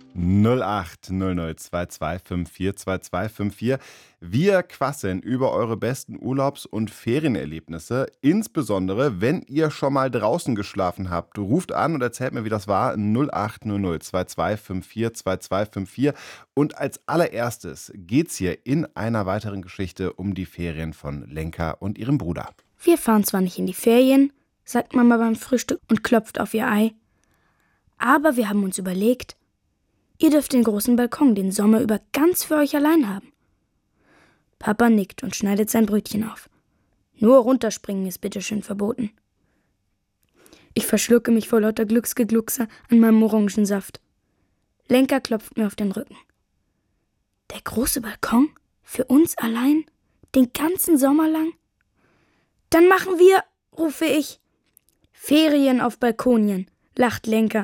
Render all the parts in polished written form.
08 00 2254 2254. Wir quasseln über eure besten Urlaubs- und Ferienerlebnisse. Insbesondere, wenn ihr schon mal draußen geschlafen habt. Ruft an und erzählt mir, wie das war. 08 00 2254 2254. Und als allererstes geht's hier in einer weiteren Geschichte um die Ferien von Lenka und ihrem Bruder. Wir fahren zwar nicht in die Ferien, sagt Mama beim Frühstück und klopft auf ihr Ei. Aber wir haben uns überlegt, ihr dürft den großen Balkon den Sommer über ganz für euch allein haben. Papa nickt und schneidet sein Brötchen auf. Nur runterspringen ist bitteschön verboten. Ich verschlucke mich vor lauter Glücksgegluckse an meinem Orangensaft. Lenka klopft mir auf den Rücken. Der große Balkon? Für uns allein? Den ganzen Sommer lang? Dann machen wir, rufe ich. Ferien auf Balkonien, lacht Lenka.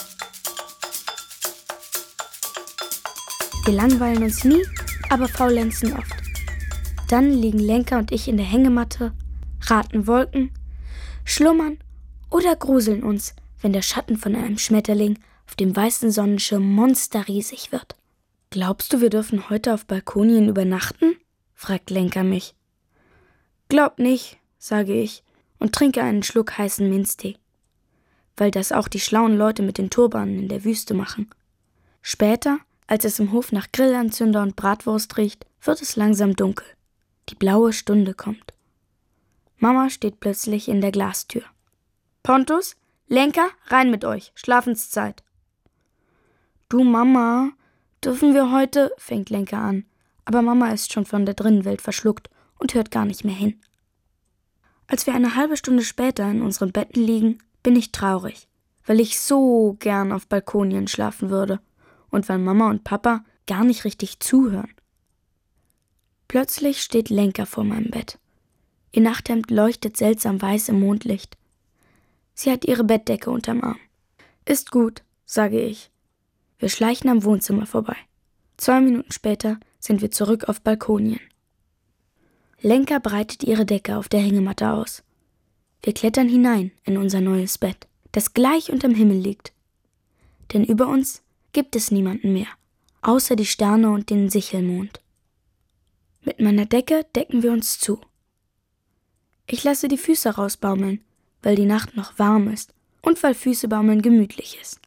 Wir langweilen uns nie, aber faulenzen oft. Dann liegen Lenka und ich in der Hängematte, raten Wolken, schlummern oder gruseln uns, wenn der Schatten von einem Schmetterling auf dem weißen Sonnenschirm monsterriesig wird. Glaubst du, wir dürfen heute auf Balkonien übernachten? Fragt Lenka mich. Glaub nicht, sage ich und trinke einen Schluck heißen Minztee. Weil das auch die schlauen Leute mit den Turbanen in der Wüste machen. Später, als es im Hof nach Grillanzünder und Bratwurst riecht, wird es langsam dunkel. Die blaue Stunde kommt. Mama steht plötzlich in der Glastür. Pontus, Lenka, rein mit euch, Schlafenszeit. Du Mama, dürfen wir heute, fängt Lenka an. Aber Mama ist schon von der Drinnenwelt verschluckt und hört gar nicht mehr hin. Als wir eine halbe Stunde später in unseren Betten liegen, bin ich traurig, weil ich so gern auf Balkonien schlafen würde. Und weil Mama und Papa gar nicht richtig zuhören. Plötzlich steht Lenka vor meinem Bett. Ihr Nachthemd leuchtet seltsam weiß im Mondlicht. Sie hat ihre Bettdecke unterm Arm. Ist gut, sage ich. Wir schleichen am Wohnzimmer vorbei. 2 Minuten später sind wir zurück auf Balkonien. Lenka breitet ihre Decke auf der Hängematte aus. Wir klettern hinein in unser neues Bett, das gleich unterm Himmel liegt. Denn über uns gibt es niemanden mehr, außer die Sterne und den Sichelmond. Mit meiner Decke decken wir uns zu. Ich lasse die Füße rausbaumeln, weil die Nacht noch warm ist und weil Füßebaumeln gemütlich ist.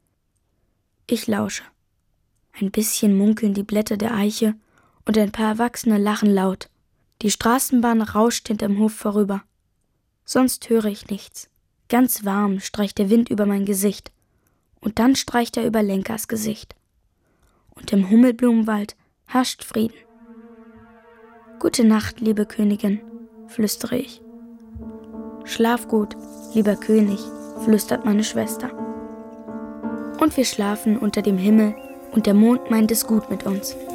Ich lausche. Ein bisschen munkeln die Blätter der Eiche und ein paar Erwachsene lachen laut. Die Straßenbahn rauscht hinterm Hof vorüber. Sonst höre ich nichts. Ganz warm streicht der Wind über mein Gesicht. Und dann streicht er über Lenkas Gesicht. Und im Hummelblumenwald herrscht Frieden. Gute Nacht, liebe Königin, flüstere ich. Schlaf gut, lieber König, flüstert meine Schwester. Und wir schlafen unter dem Himmel und der Mond meint es gut mit uns.